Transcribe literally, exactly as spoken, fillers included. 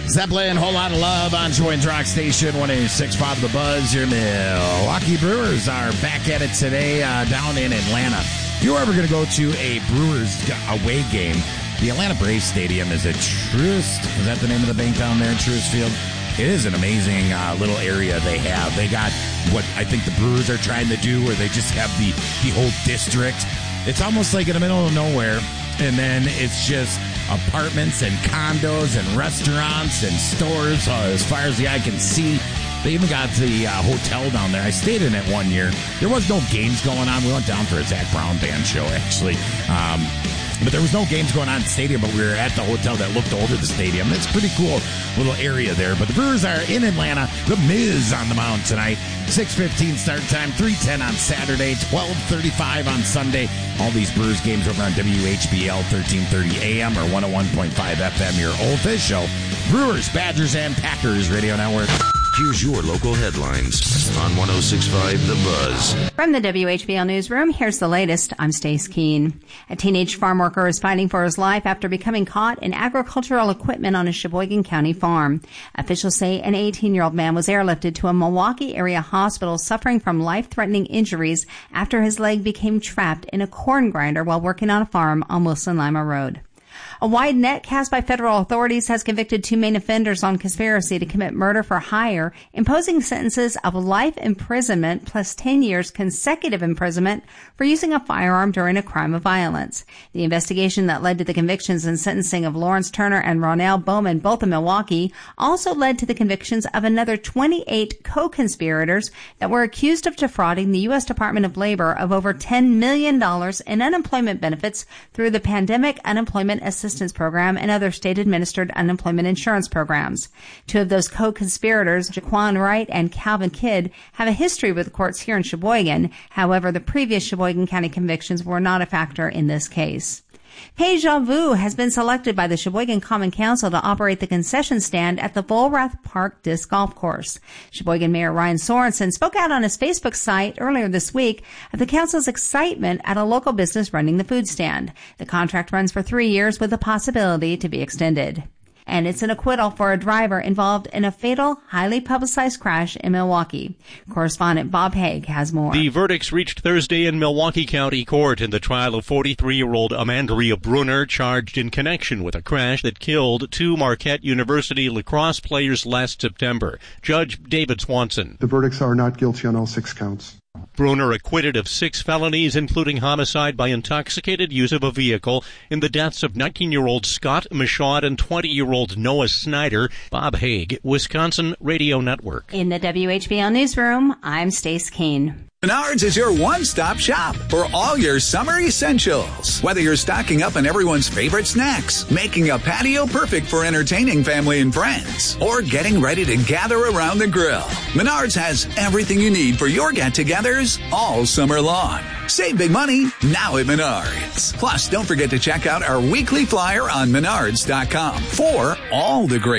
Zeppelin, Whole Lot of Love on Joint Rock Station, one eighty-six point five The Buzz. Your Milwaukee Brewers are back at it today uh, down in Atlanta. If you're ever going to go to a Brewers away game, the Atlanta Braves Stadium is at Truist. Is that the name of the bank down there, Truist Field? It is an amazing uh, little area they have. They got what I think the Brewers are trying to do, where they just have the, the whole district. It's almost like in the middle of nowhere, and then it's just apartments and condos and restaurants and stores uh, as far as the eye can see. They even got the uh, hotel down there. I stayed in it one year. There was no games going on. We went down for a Zach Brown band show, actually. Um, but there was no games going on in the stadium, but we were at the hotel that looked over the stadium. It's a pretty cool little area there. But the Brewers are in Atlanta. The Miz on the mound tonight. six fifteen start time, three ten on Saturday, twelve thirty-five on Sunday. All these Brewers games over on W H B L thirteen thirty A M or one oh one point five F M, your official Brewers, Badgers, and Packers radio network. Here's your local headlines on one oh six point five The Buzz. From the W H B L Newsroom, here's the latest. I'm Stace Keene. A teenage farm worker is fighting for his life after becoming caught in agricultural equipment on a Sheboygan County farm. Officials say an eighteen-year-old man was airlifted to a Milwaukee area hospital suffering from life-threatening injuries after his leg became trapped in a corn grinder while working on a farm on Wilson Lima Road. A wide net cast by federal authorities has convicted two main offenders on conspiracy to commit murder for hire, imposing sentences of life imprisonment plus ten years consecutive imprisonment for using a firearm during a crime of violence. The investigation that led to the convictions and sentencing of Lawrence Turner and Ronell Bowman, both in Milwaukee, also led to the convictions of another twenty-eight co-conspirators that were accused of defrauding the U S Department of Labor of over ten million dollars in unemployment benefits through the Pandemic Unemployment Assistance Program and other state-administered unemployment insurance programs. Two of those co-conspirators, Jaquan Wright and Calvin Kidd, have a history with the courts here in Sheboygan. However, the previous Sheboygan County convictions were not a factor in this case. Deja Vu has been selected by the Sheboygan Common Council to operate the concession stand at the Volrath Park Disc Golf Course. Sheboygan Mayor Ryan Sorensen spoke out on his Facebook site earlier this week of the council's excitement at a local business running the food stand. The contract runs for three years with the possibility to be extended. And it's an acquittal for a driver involved in a fatal, highly publicized crash in Milwaukee. Correspondent Bob Haig has more. The verdicts reached Thursday in Milwaukee County Court in the trial of forty-three-year-old Amandria Brunner, charged in connection with a crash that killed two Marquette University lacrosse players last September. Judge David Swanson. The verdicts are not guilty on all six counts. Brunner acquitted of six felonies, including homicide by intoxicated use of a vehicle in the deaths of nineteen-year-old Scott Michaud and twenty-year-old Noah Snyder. Bob Haig, Wisconsin Radio Network. In the W H B L Newsroom, I'm Stace Keene. Menards is your one-stop shop for all your summer essentials. Whether you're stocking up on everyone's favorite snacks, making a patio perfect for entertaining family and friends, or getting ready to gather around the grill, Menards has everything you need for your get-togethers all summer long. Save big money now at Menards. Plus, don't forget to check out our weekly flyer on menards dot com for all the great